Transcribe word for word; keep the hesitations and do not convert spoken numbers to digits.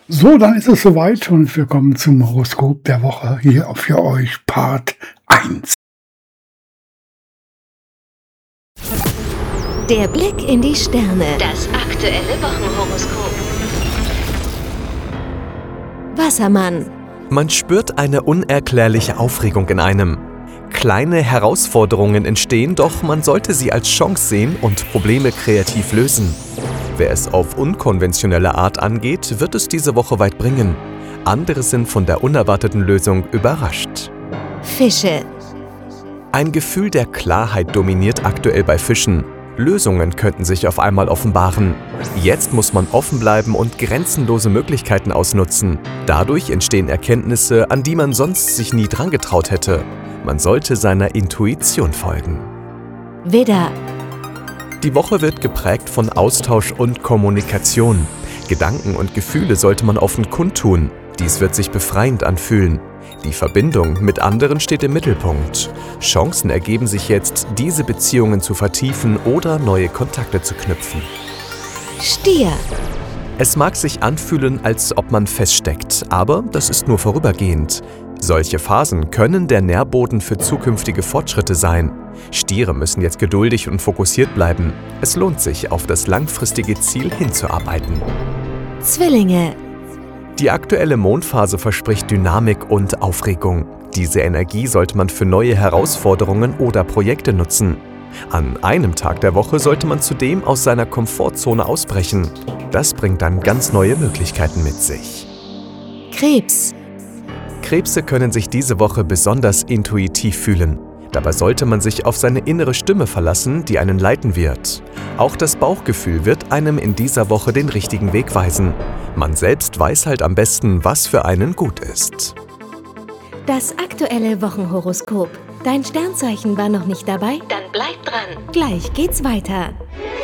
So, dann ist es soweit und wir kommen zum Horoskop der Woche hier für euch Part eins. Der Blick in die Sterne. Das aktuelle Wochenhoroskop. Wassermann. Man spürt eine unerklärliche Aufregung in einem. Kleine Herausforderungen entstehen, doch man sollte sie als Chance sehen und Probleme kreativ lösen. Wer es auf unkonventionelle Art angeht, wird es diese Woche weit bringen. Andere sind von der unerwarteten Lösung überrascht. Fische. Ein Gefühl der Klarheit dominiert aktuell bei Fischen. Lösungen könnten sich auf einmal offenbaren. Jetzt muss man offen bleiben und grenzenlose Möglichkeiten ausnutzen. Dadurch entstehen Erkenntnisse, an die man sonst sich nie dran getraut hätte. Man sollte seiner Intuition folgen. Widder. Die Woche wird geprägt von Austausch und Kommunikation. Gedanken und Gefühle sollte man offen kundtun. Dies wird sich befreiend anfühlen. Die Verbindung mit anderen steht im Mittelpunkt. Chancen ergeben sich jetzt, diese Beziehungen zu vertiefen oder neue Kontakte zu knüpfen. Stier. Es mag sich anfühlen, als ob man feststeckt, aber das ist nur vorübergehend. Solche Phasen können der Nährboden für zukünftige Fortschritte sein. Stiere müssen jetzt geduldig und fokussiert bleiben. Es lohnt sich, auf das langfristige Ziel hinzuarbeiten. Zwillinge. Die aktuelle Mondphase verspricht Dynamik und Aufregung. Diese Energie sollte man für neue Herausforderungen oder Projekte nutzen. An einem Tag der Woche sollte man zudem aus seiner Komfortzone ausbrechen. Das bringt dann ganz neue Möglichkeiten mit sich. Krebs. Krebse können sich diese Woche besonders intuitiv fühlen. Dabei sollte man sich auf seine innere Stimme verlassen, die einen leiten wird. Auch das Bauchgefühl wird einem in dieser Woche den richtigen Weg weisen. Man selbst weiß halt am besten, was für einen gut ist. Das aktuelle Wochenhoroskop. Dein Sternzeichen war noch nicht dabei? Dann bleib dran. Gleich geht's weiter.